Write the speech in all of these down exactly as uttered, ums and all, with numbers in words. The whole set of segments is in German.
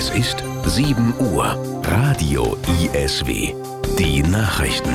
Es ist sieben Uhr. Radio I S W. Die Nachrichten.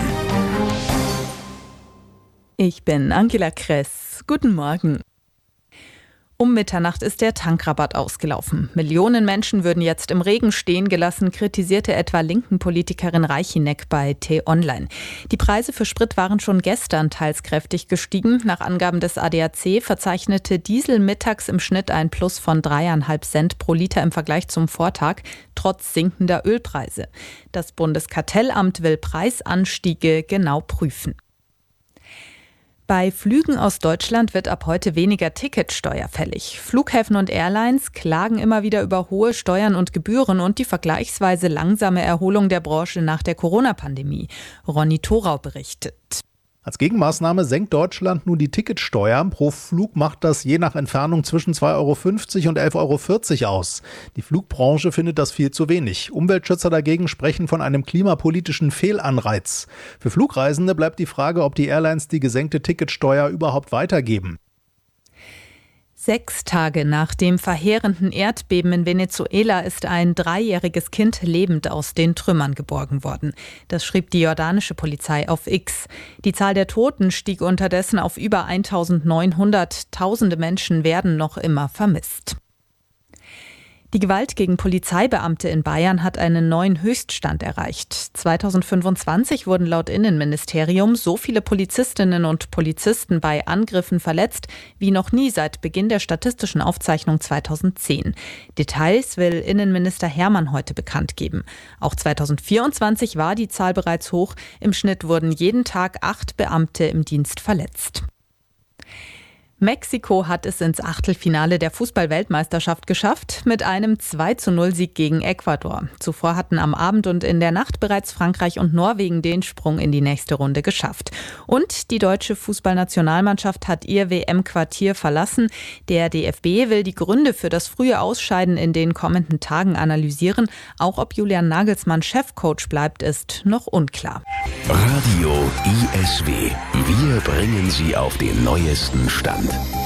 Ich bin Angela Kress. Guten Morgen. Um Mitternacht ist der Tankrabatt ausgelaufen. Millionen Menschen würden jetzt im Regen stehen gelassen, kritisierte etwa linken Politikerin Reichineck bei T-Online. Die Preise für Sprit waren schon gestern teils kräftig gestiegen. Nach Angaben des A D A C verzeichnete Diesel mittags im Schnitt ein Plus von dreieinhalb Cent pro Liter im Vergleich zum Vortag, trotz sinkender Ölpreise. Das Bundeskartellamt will Preisanstiege genau prüfen. Bei Flügen aus Deutschland wird ab heute weniger Ticketsteuer fällig. Flughäfen und Airlines klagen immer wieder über hohe Steuern und Gebühren und die vergleichsweise langsame Erholung der Branche nach der Corona-Pandemie. Ronny Thorau berichtet. Als Gegenmaßnahme senkt Deutschland nun die Ticketsteuer. Pro Flug macht das je nach Entfernung zwischen zwei Euro fünfzig und elf Euro vierzig aus. Die Flugbranche findet das viel zu wenig. Umweltschützer dagegen sprechen von einem klimapolitischen Fehlanreiz. Für Flugreisende bleibt die Frage, ob die Airlines die gesenkte Ticketsteuer überhaupt weitergeben. Sechs Tage nach dem verheerenden Erdbeben in Venezuela ist ein dreijähriges Kind lebend aus den Trümmern geborgen worden. Das schrieb die jordanische Polizei auf X. Die Zahl der Toten stieg unterdessen auf über eintausendneunhundert. Tausende Menschen werden noch immer vermisst. Die Gewalt gegen Polizeibeamte in Bayern hat einen neuen Höchststand erreicht. zweitausendfünfundzwanzig wurden laut Innenministerium so viele Polizistinnen und Polizisten bei Angriffen verletzt wie noch nie seit Beginn der statistischen Aufzeichnung zweitausendzehn. Details will Innenminister Hermann heute bekannt geben. Auch zweitausendvierundzwanzig war die Zahl bereits hoch. Im Schnitt wurden jeden Tag acht Beamte im Dienst verletzt. Mexiko hat es ins Achtelfinale der Fußball-Weltmeisterschaft geschafft mit einem zwei zu null Sieg gegen Ecuador. Zuvor hatten am Abend und in der Nacht bereits Frankreich und Norwegen den Sprung in die nächste Runde geschafft. Und die deutsche Fußballnationalmannschaft hat ihr W M-Quartier verlassen. Der D F B will die Gründe für das frühe Ausscheiden in den kommenden Tagen analysieren. Auch ob Julian Nagelsmann Chefcoach bleibt, ist noch unklar. Radio I S W. Wir bringen Sie auf den neuesten Stand.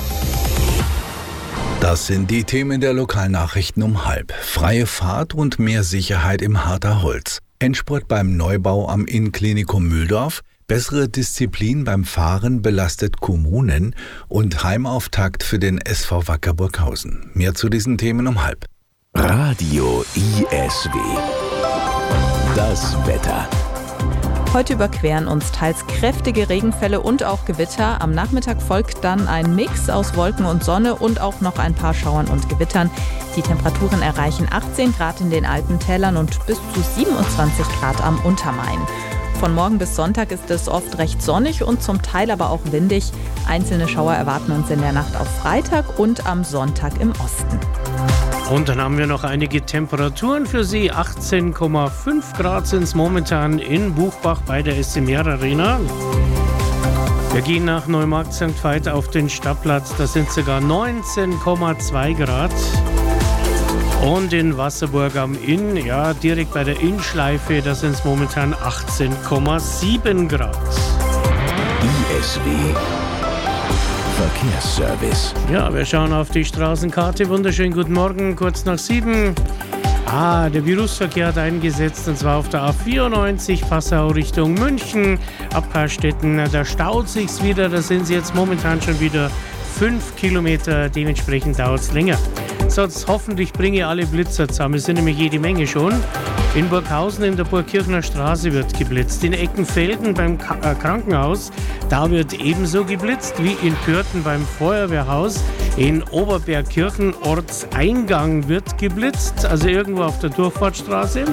Das sind die Themen der Lokalnachrichten um halb. Freie Fahrt und mehr Sicherheit im Harter Holz. Endspurt beim Neubau am Innenklinikum Mühldorf. Bessere Disziplin beim Fahren belastet Kommunen. Und Heimauftakt für den S V Wacker Burghausen. Mehr zu diesen Themen um halb. Radio I S W. Das Wetter. Heute überqueren uns teils kräftige Regenfälle und auch Gewitter. Am Nachmittag folgt dann ein Mix aus Wolken und Sonne und auch noch ein paar Schauern und Gewittern. Die Temperaturen erreichen achtzehn Grad in den Alpentälern und bis zu siebenundzwanzig Grad am Untermain. Von morgen bis Sonntag ist es oft recht sonnig und zum Teil aber auch windig. Einzelne Schauer erwarten uns in der Nacht auf Freitag und am Sonntag im Osten. Und dann haben wir noch einige Temperaturen für Sie. achtzehn Komma fünf Grad sind es momentan in Buchbach bei der S M R Arena. Wir gehen nach Neumarkt Sankt Veit auf den Stadtplatz. Das sind sogar neunzehn Komma zwei Grad. Und in Wasserburg am Inn, ja, direkt bei der Innschleife, da sind es momentan achtzehn Komma sieben Grad. I S W. Verkehrsservice. Ja, wir schauen auf die Straßenkarte. Wunderschönen guten Morgen, kurz nach sieben. Ah, der Berufsverkehr hat eingesetzt, und zwar auf der A vierundneunzig, Passau Richtung München, Abpassstätten. Da staut sich's wieder, da sind sie jetzt momentan schon wieder fünf Kilometer, dementsprechend dauert es länger. Sonst hoffentlich bringe alle Blitzer zusammen, es sind nämlich jede Menge schon. In Burghausen in der Burgkirchener Straße wird geblitzt. In Eckenfelden beim K- äh, Krankenhaus, da wird ebenso geblitzt wie in Pürten beim Feuerwehrhaus. In Oberbergkirchen Ortseingang wird geblitzt, also irgendwo auf der Durchfahrtsstraße.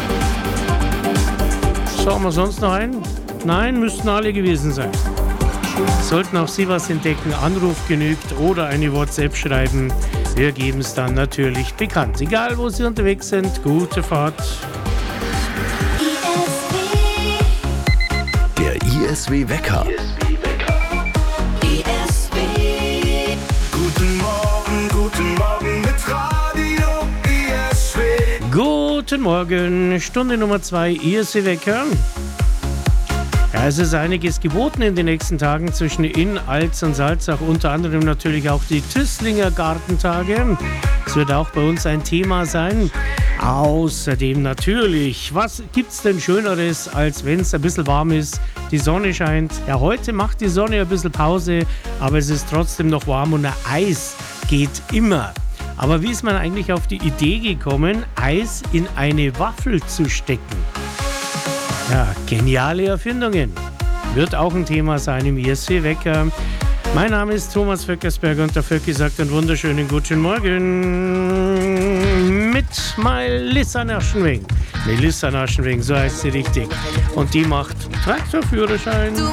Schauen wir sonst noch ein? Nein, müssten alle gewesen sein. Sollten auch Sie was entdecken, Anruf genügt oder eine WhatsApp schreiben. Wir geben es dann natürlich bekannt. Egal, wo Sie unterwegs sind, gute Fahrt. Der I S W-Wecker. I S W. Guten Morgen, guten Morgen mit Radio I S W. Guten Morgen, Stunde Nummer zwei, I S W-Wecker. Ja, es ist einiges geboten in den nächsten Tagen zwischen Inn, Alz und Salzach, unter anderem natürlich auch die Tüßlinger Gartentage. Es wird auch bei uns ein Thema sein. Außerdem natürlich, was gibt's denn Schöneres, als wenn es ein bisschen warm ist, die Sonne scheint. Ja, heute macht die Sonne ein bisschen Pause, aber es ist trotzdem noch warm und ein Eis geht immer. Aber wie ist man eigentlich auf die Idee gekommen, Eis in eine Waffel zu stecken? Ja, geniale Erfindungen. Wird auch ein Thema sein im I S W-Wecker. Mein Name ist Thomas Vöckersberger und der Vöcki sagt einen wunderschönen guten Morgen mit Melissa Naschenweng. Melissa Naschenweng, so heißt sie richtig. Und die macht Traktorführerschein.